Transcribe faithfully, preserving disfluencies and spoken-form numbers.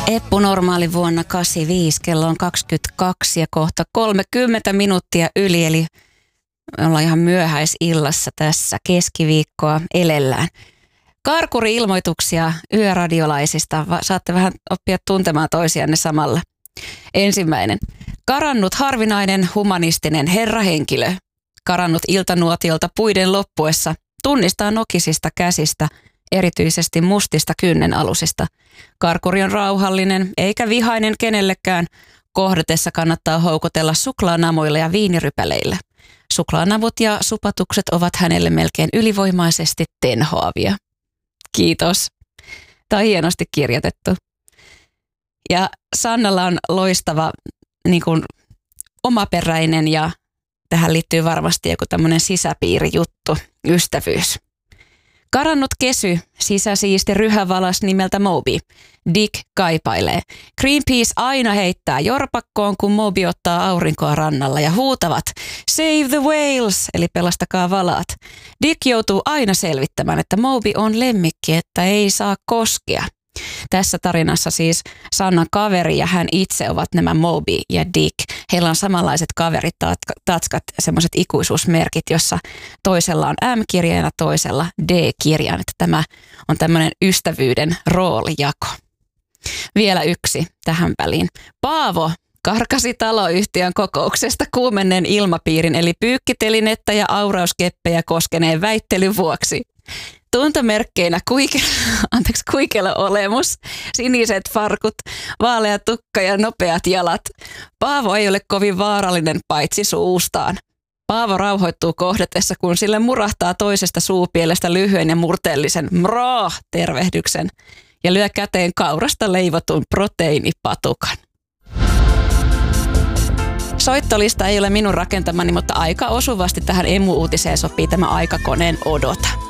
Eppu normaali vuonna kahdeksankymmentäviisi, kello on kaksikymmentäkaksi ja kohta kolmekymmentä minuuttia yli, eli me ollaan ihan myöhäisillassa tässä, keskiviikkoa elellään. Karkuri-ilmoituksia yöradiolaisista, saatte vähän oppia tuntemaan toisianne samalla. Ensimmäinen. Karannut harvinainen humanistinen herrahenkilö. Karannut iltanuotiolta puiden loppuessa, tunnistaa nokisista käsistä, erityisesti mustista kynnenalusista. Karkuri on rauhallinen eikä vihainen kenellekään. Kohdatessa kannattaa houkutella suklaanamuilla ja viinirypäleillä. Suklaanavut ja supatukset ovat hänelle melkein ylivoimaisesti tenhoavia. Kiitos. Tämä on hienosti kirjoitettu. Ja Sannalla on loistava niin kuin omaperäinen ja tähän liittyy varmasti joku tämmöinen sisäpiirijuttu, ystävyys. Karannut kesy, sisäsiisti ryhävalas nimeltä Moby. Dick kaipailee. Greenpeace aina heittää jorpakkoon, kun Moby ottaa aurinkoa rannalla ja huutavat Save the whales, eli pelastakaa valaat. Dick joutuu aina selvittämään, että Moby on lemmikki, että ei saa koskea. Tässä tarinassa siis Sannan kaveri ja hän itse ovat nämä Moby ja Dick. Heillä on samanlaiset kaverit, tatskat, semmoiset ikuisuusmerkit, jossa toisella on M-kirjaina, toisella D-kirjain. Että tämä on tämmöinen ystävyyden roolijako. Vielä yksi tähän väliin. Paavo karkasi taloyhtiön kokouksesta kuumenneen ilmapiirin, eli pyykkitelinettä ja aurauskeppejä koskeneen väittelyn vuoksi. Tuntomerkkeinä kuikelo, anteeksi, kuikelo olemus, siniset farkut, vaalea tukka ja nopeat jalat. Paavo ei ole kovin vaarallinen paitsi suustaan. Paavo rauhoittuu kohdatessa, kun sille murahtaa toisesta suupielestä lyhyen ja murteellisen mraa-tervehdyksen ja lyö käteen kaurasta leivotun proteiinipatukan. Soittolista ei ole minun rakentamani, mutta aika osuvasti tähän emu-uutiseen sopii tämä aikakoneen odota.